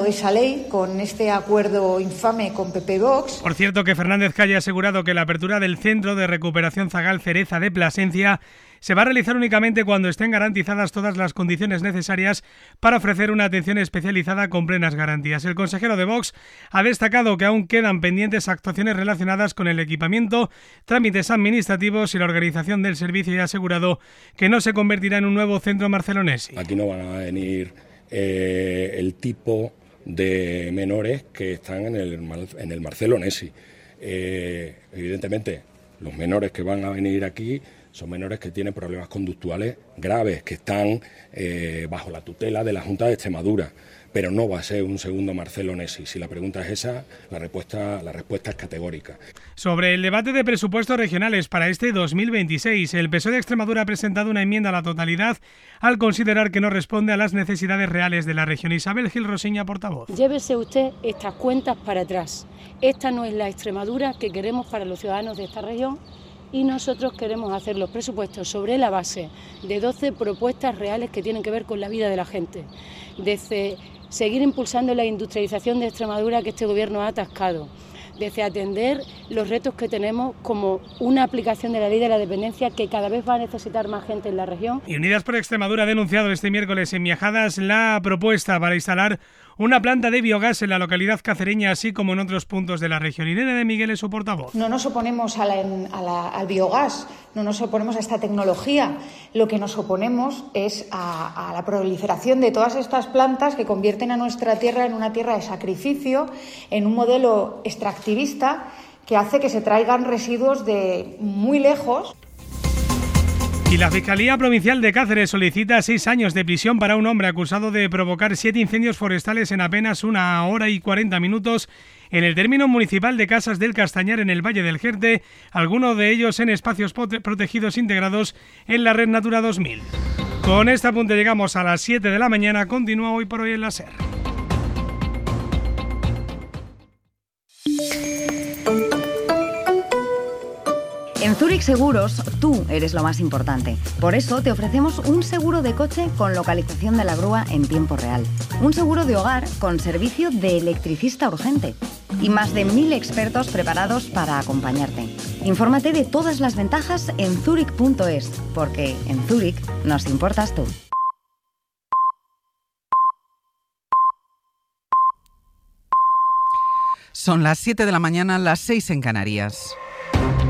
esa ley con este acuerdo infame con PP Vox. Por cierto, que Fernández Calle ha asegurado que la apertura del Centro de Recuperación Zagal Cereza de Plasencia se va a realizar únicamente cuando estén garantizadas todas las condiciones necesarias para ofrecer una atención especializada con plenas garantías. El consejero de Vox ha destacado que aún quedan pendientes actuaciones relacionadas con el equipamiento, trámites administrativos y la organización del servicio, y ha asegurado que no se convertirá en un nuevo centro Marcelonesi. Aquí no van a venir el tipo de menores que están en el Marcelonesi. Evidentemente, los menores que van a venir aquí son menores que tienen problemas conductuales graves, que están bajo la tutela de la Junta de Extremadura, pero no va a ser un segundo Marcelonesi. Si la pregunta es esa, la respuesta es categórica. Sobre el debate de presupuestos regionales para este 2026, el PSOE de Extremadura ha presentado una enmienda a la totalidad al considerar que no responde a las necesidades reales de la región. Isabel Gil Rosiña, portavoz. Llévese usted estas cuentas para atrás. Esta no es la Extremadura que queremos para los ciudadanos de esta región, y nosotros queremos hacer los presupuestos sobre la base de 12 propuestas reales que tienen que ver con la vida de la gente. Desde seguir impulsando la industrialización de Extremadura que este gobierno ha atascado, desde atender los retos que tenemos como una aplicación de la ley de la dependencia que cada vez va a necesitar más gente en la región. Y Unidas por Extremadura ha denunciado este miércoles en Miajadas la propuesta para instalar una planta de biogás en la localidad cacereña, así como en otros puntos de la región. Irene de Miguel es su portavoz. No nos oponemos al biogás, no nos oponemos a esta tecnología. Lo que nos oponemos es a la proliferación de todas estas plantas que convierten a nuestra tierra en una tierra de sacrificio, en un modelo extractivista que hace que se traigan residuos de muy lejos. Y la Fiscalía Provincial de Cáceres solicita 6 años de prisión para un hombre acusado de provocar 7 incendios forestales en apenas 1 hora y 40 minutos en el término municipal de Casas del Castañar, en el Valle del Jerte, algunos de ellos en espacios protegidos integrados en la Red Natura 2000. Con este apunte llegamos a las 7 de la mañana. Continúa Hoy por Hoy en la SER. En Zurich Seguros, tú eres lo más importante. Por eso te ofrecemos un seguro de coche con localización de la grúa en tiempo real. Un seguro de hogar con servicio de electricista urgente. Y más de 1000 expertos preparados para acompañarte. Infórmate de todas las ventajas en zurich.es, porque en Zurich nos importas tú. Son las 7 de la mañana, las 6 en Canarias.